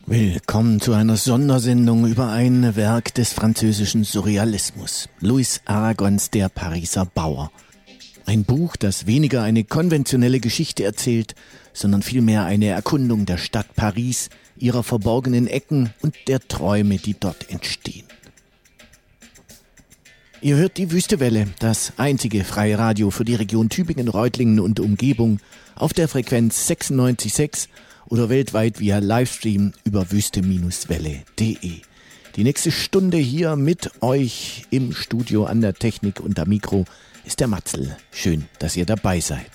Willkommen zu einer Sondersendung über ein Werk des französischen Surrealismus, Louis Aragons Der Pariser Bauer. Ein Buch, das weniger eine konventionelle Geschichte erzählt, sondern vielmehr eine Erkundung der Stadt Paris, ihrer verborgenen Ecken und der Träume, die dort entstehen. Ihr hört die Wüstewelle, das einzige freie Radio für die Region Tübingen, Reutlingen und Umgebung, auf der Frequenz 96,6 oder weltweit via Livestream über wüste-welle.de. Die nächste Stunde hier mit euch im Studio an der Technik und am Mikro ist der Matzl. Schön, dass ihr dabei seid.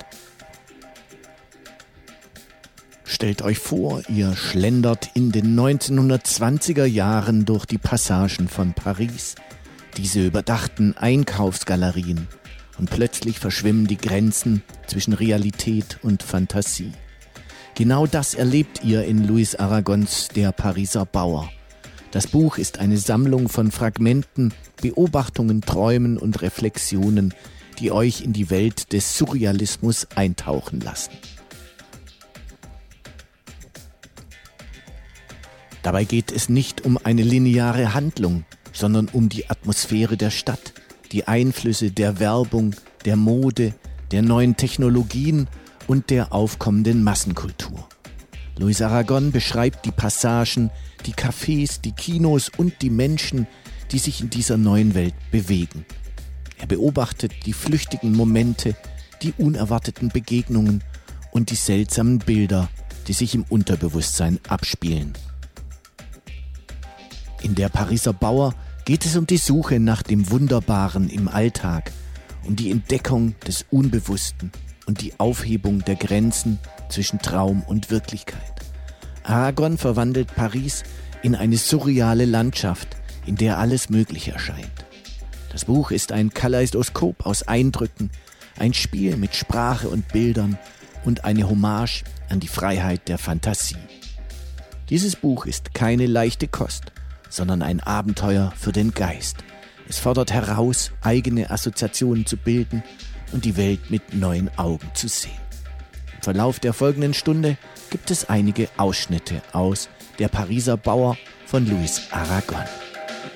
Stellt euch vor, ihr schlendert in den 1920er Jahren durch die Passagen von Paris, diese überdachten Einkaufsgalerien, und plötzlich verschwimmen die Grenzen zwischen Realität und Fantasie. Genau das erlebt ihr in Louis Aragons Der Pariser Bauer. Das Buch ist eine Sammlung von Fragmenten, Beobachtungen, Träumen und Reflexionen, die euch in die Welt des Surrealismus eintauchen lassen. Dabei geht es nicht um eine lineare Handlung, sondern um die Atmosphäre der Stadt, die Einflüsse der Werbung, der Mode, der neuen Technologien und der aufkommenden Massenkultur. Louis Aragon beschreibt die Passagen, die Cafés, die Kinos und die Menschen, die sich in dieser neuen Welt bewegen. Er beobachtet die flüchtigen Momente, die unerwarteten Begegnungen und die seltsamen Bilder, die sich im Unterbewusstsein abspielen. In Der Pariser Bauer geht es um die Suche nach dem Wunderbaren im Alltag, um die Entdeckung des Unbewussten und die Aufhebung der Grenzen zwischen Traum und Wirklichkeit. Aragon verwandelt Paris in eine surreale Landschaft, in der alles möglich erscheint. Das Buch ist ein Kaleidoskop aus Eindrücken, ein Spiel mit Sprache und Bildern und eine Hommage an die Freiheit der Fantasie. Dieses Buch ist keine leichte Kost, sondern ein Abenteuer für den Geist. Es fordert heraus, eigene Assoziationen zu bilden und die Welt mit neuen Augen zu sehen. Im Verlauf der folgenden Stunde gibt es einige Ausschnitte aus Der Pariser Bauer von Louis Aragon.